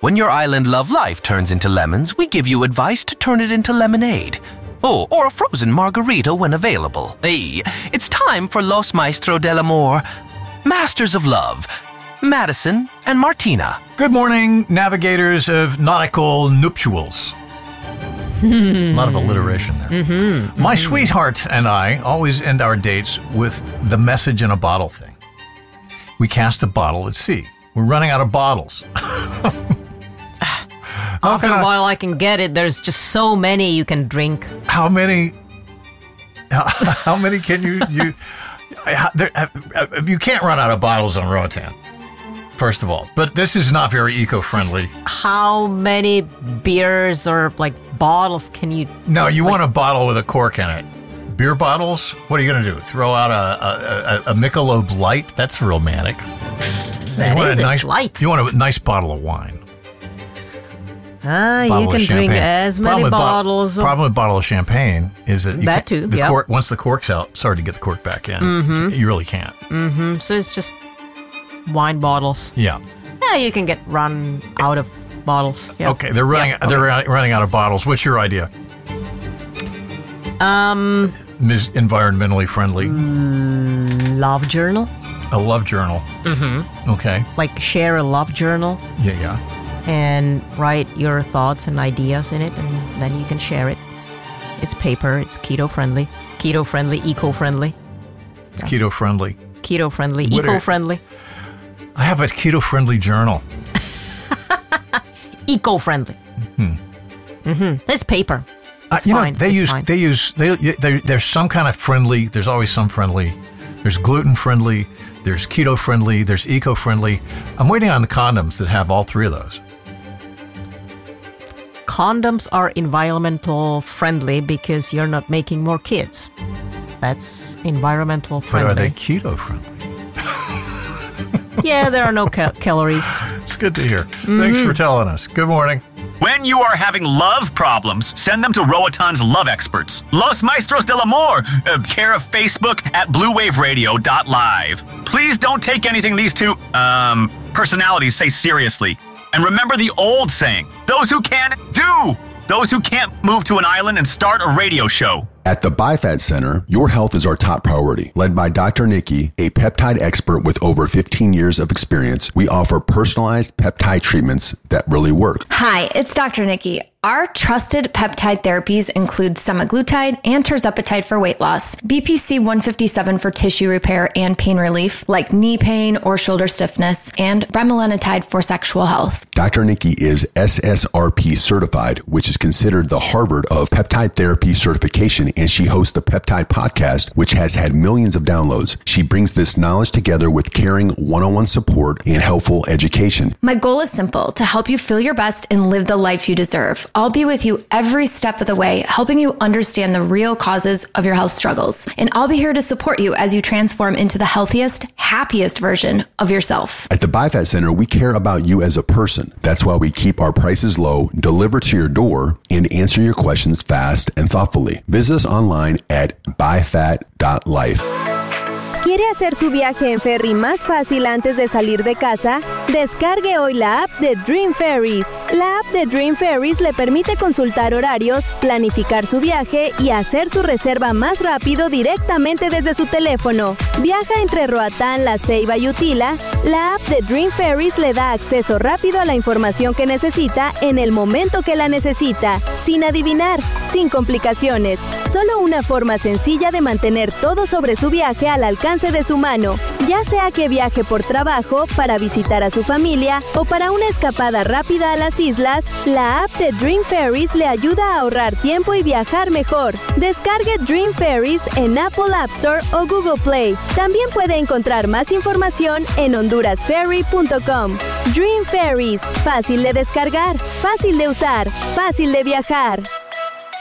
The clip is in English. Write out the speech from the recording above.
When your island love life turns into lemons, we give you advice to turn it into lemonade. Oh, or a frozen margarita when available. Hey, it's time for Los Maestros del Amor, Masters of Love, Madison and Martina. Good morning, navigators of nautical nuptials. A lot of alliteration there. My sweetheart and I always end our dates with the message in a bottle thing. We cast a bottle at sea. We're running out of bottles. After a while I can get it. There's just so many you can drink. How many can you you can't run out of bottles on Roatan, first of all. But this is not very eco-friendly. How many beers or like bottles can you... No, you want a bottle with a cork in it. Beer bottles? What are you going to do? Throw out a Michelob Light? That's romantic. It's light. You want a nice bottle of wine. You can drink as many bottles. Problem with bottle of champagne is that cork, once the cork's out, sorry to get the cork back in. You really can't. So it's just wine bottles. Yeah. Yeah, you can get run out of bottles. Yep. Okay, they're running out of bottles. What's your idea? Ms. Environmentally friendly. Love journal. A love journal. Okay. Like share a love journal. Yeah. And write your thoughts and ideas in it, and then you can share it. It's paper. It's keto-friendly. Keto-friendly, eco-friendly. It's keto-friendly. Keto-friendly, eco-friendly. I have a keto-friendly journal. Eco-friendly. It's paper. It's fine. There's some kind of friendly. There's always some friendly. There's gluten-friendly. There's keto-friendly. There's eco-friendly. I'm waiting on the condoms that have all three of those. Condoms are environmental friendly because you're not making more kids. That's environmental friendly. But are they keto friendly? Yeah, there are no calories. It's good to hear. Thanks for telling us. Good morning. When you are having love problems, send them to Roatan's love experts. Los Maestros del Amor, care of Facebook at bluewaveradio.live. Please don't take anything these two, personalities say seriously. And remember the old saying, those who can, do. Those who can't move to an island and start a radio show. At the BiFat Center, your health is our top priority. Led by Dr. Nikki, a peptide expert with over 15 years of experience, we offer personalized peptide treatments that really work. Hi, it's Dr. Nikki. Our trusted peptide therapies include semaglutide and tirzepatide for weight loss, BPC 157 for tissue repair and pain relief, like knee pain or shoulder stiffness, and bremelanotide for sexual health. Dr. Nikki is SSRP certified, which is considered the Harvard of peptide therapy certification, and she hosts the Peptide Podcast, which has had millions of downloads. She brings this knowledge together with caring one-on-one support and helpful education. My goal is simple, to help you feel your best and live the life you deserve. I'll be with you every step of the way, helping you understand the real causes of your health struggles. And I'll be here to support you as you transform into the healthiest, happiest version of yourself. At the BiFat Center, we care about you as a person. That's why we keep our prices low, deliver to your door, and answer your questions fast and thoughtfully. Visit us online at bifat.life. ¿Quiere hacer su viaje en ferry más fácil antes de salir de casa? Descargue hoy la app de Dream Ferries. La app de Dream Ferries le permite consultar horarios, planificar su viaje y hacer su reserva más rápido directamente desde su teléfono. Viaja entre Roatán, La Ceiba y Utila. La app de Dream Ferries le da acceso rápido a la información que necesita en el momento que la necesita, sin adivinar, sin complicaciones. Solo una forma sencilla de mantener todo sobre su viaje al alcance de su mano, ya sea que viaje por trabajo, para visitar a su familia o para una escapada rápida a las islas. La app de Dream Ferries le ayuda a ahorrar tiempo y viajar mejor. Descargue Dream Ferries en Apple App Store o Google Play. También puede encontrar más información en hondurasferry.com. Dream Ferries, fácil de descargar, fácil de usar, fácil de viajar.